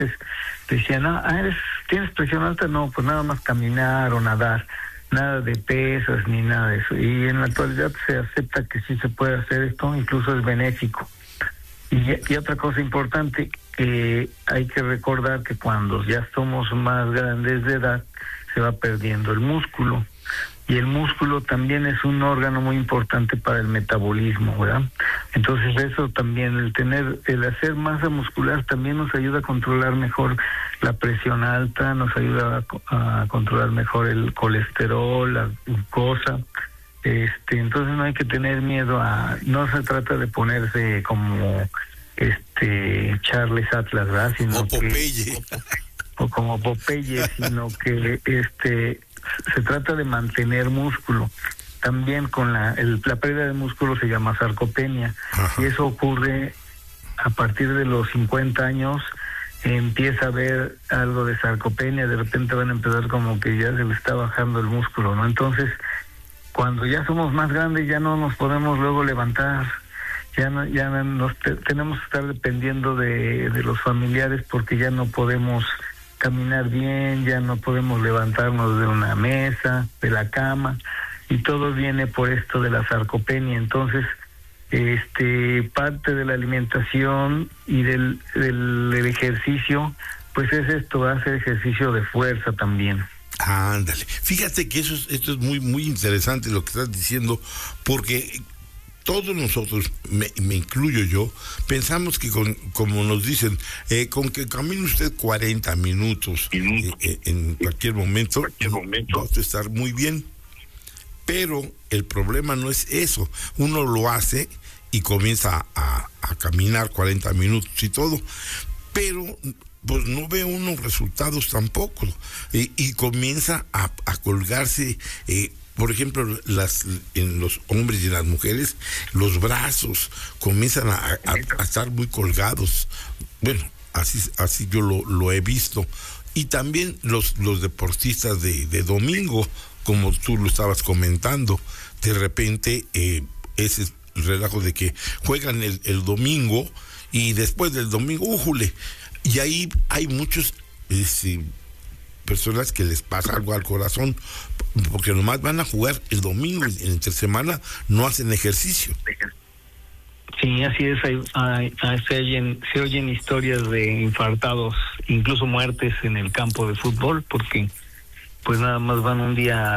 decían, ¿tienes presión alta? No, pues nada más caminar o nadar, nada de pesas ni nada de eso. Y en la actualidad se acepta que sí se puede hacer esto, incluso es benéfico. Y otra cosa importante, hay que recordar que cuando ya somos más grandes de edad, se va perdiendo el músculo. Y el músculo también es un órgano muy importante para el metabolismo, ¿verdad? Entonces eso también, el hacer masa muscular también nos ayuda a controlar mejor la presión alta, nos ayuda a controlar mejor el colesterol, la glucosa. Entonces no hay que tener miedo no se trata de ponerse como Charles Atlas, ¿verdad? Sino o como Popeye, sino que se trata de mantener músculo. También con la pérdida de músculo se llama sarcopenia. Ajá. Y eso ocurre a partir de los 50 años. Empieza a haber algo de sarcopenia, de repente van a empezar como que ya se le está bajando el músculo, ¿no? Entonces, cuando ya somos más grandes ya no nos podemos luego levantar, tenemos que estar dependiendo de los familiares porque ya no podemos caminar bien, ya no podemos levantarnos de una mesa, de la cama, y todo viene por esto de la sarcopenia. Entonces, parte de la alimentación y del ejercicio, pues es esto, hacer ejercicio de fuerza también. Ándale, fíjate que esto es muy, muy interesante lo que estás diciendo, porque todos nosotros, me incluyo yo, pensamos que como nos dicen, con que camine usted 40 minutos en cualquier momento, va a estar muy bien. Pero el problema no es eso. Uno lo hace y comienza a caminar 40 minutos y todo, pero pues no ve unos resultados tampoco, y comienza a colgarse, por ejemplo, en los hombres y en las mujeres, los brazos comienzan a estar muy colgados. Bueno, así yo lo he visto. Y también los deportistas de domingo, como tú lo estabas comentando, de repente ese relajo de que juegan el domingo y después del domingo, ¡újule! Y ahí hay muchos personas que les pasa algo al corazón, porque nomás van a jugar el domingo y entre semana no hacen ejercicio. Sí, así es. Se oyen historias de infartados, incluso muertes en el campo de fútbol, porque pues nada más van un día a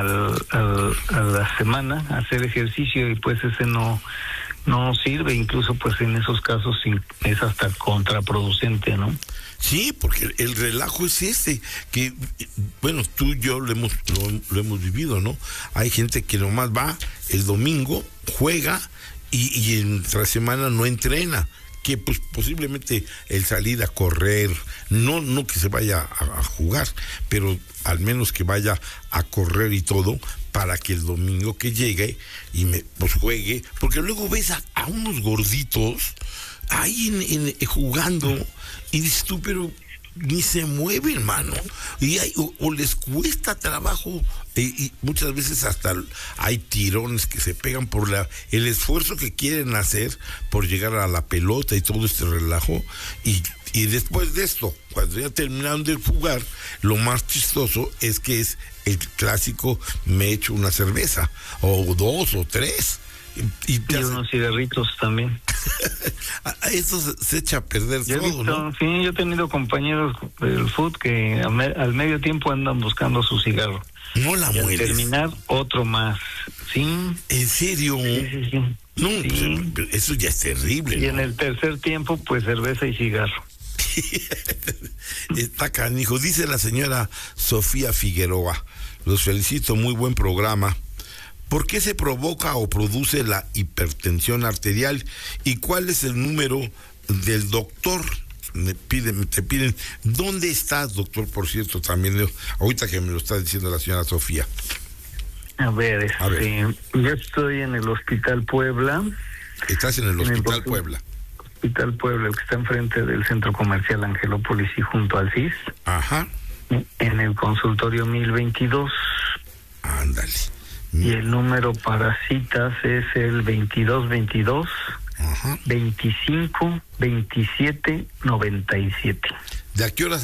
la semana a hacer ejercicio y pues ese no sirve. Incluso pues en esos casos es hasta contraproducente, ¿no? Sí, porque el relajo es que, bueno, tú y yo lo hemos vivido, ¿no? Hay gente que nomás va el domingo, juega y entre semana no entrena, que pues posiblemente el salir a correr, no que se vaya a jugar, pero al menos que vaya a correr y todo, para que el domingo que llegue y pues juegue, porque luego ves a unos gorditos ahí jugando y dices tú, pero ni se mueven, hermano, y o les cuesta trabajo, y muchas veces hasta hay tirones que se pegan por el esfuerzo que quieren hacer por llegar a la pelota y todo este relajo, y después de esto, cuando ya terminaron de jugar, lo más chistoso es que es el clásico: me echo una cerveza, o 2 o 3. Y unos cigarritos también. Eso se echa a perder todo, ¿no? Sí, yo he tenido compañeros del fútbol que al medio tiempo andan buscando su cigarro. No la mueres. Al terminar, otro más. ¿Sí? ¿En serio? Sí. No, sí. Pues, eso ya es terrible, Y ¿no? en el tercer tiempo, pues cerveza y cigarro. Está canijo. Dice la señora Sofía Figueroa: los felicito, muy buen programa. ¿Por qué se provoca o produce la hipertensión arterial? ¿Y cuál es el número del doctor? Te piden, ¿dónde estás, doctor? Por cierto, también, ahorita que me lo está diciendo la señora Sofía. A ver, yo estoy en el Hospital Puebla. ¿Estás en el Hospital Puebla? Hospital Puebla, que está enfrente del Centro Comercial Angelópolis y junto al CIS. Ajá. En el consultorio 1022. Ándale. Y el número para citas es el 2222 ajá, 25 27 97. ¿De a qué hora